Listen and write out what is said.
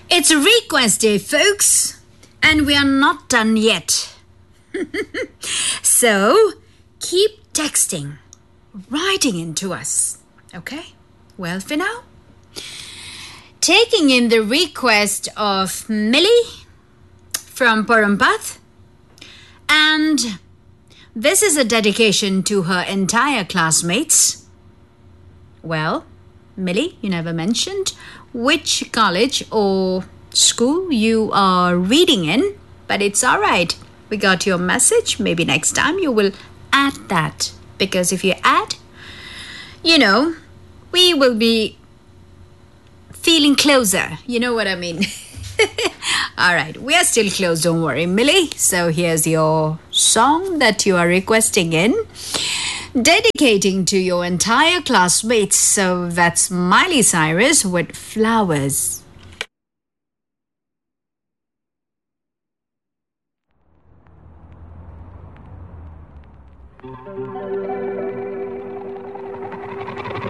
It's request day, folks, and we are not done yet. So, keep texting, writing into us, okay? Well, for now, taking in the request of Millie from Parampath, and this is a dedication to her entire classmates. Well, Millie, you never mentioned which college or school you are reading in, but it's all right. We got your message. Maybe next time you will add that, because if you add, we will be feeling closer. You know what I mean? All right, we are still close, don't worry, Millie. So here's your song that you are requesting in, dedicating to your entire classmates. So that's Miley Cyrus with Flowers.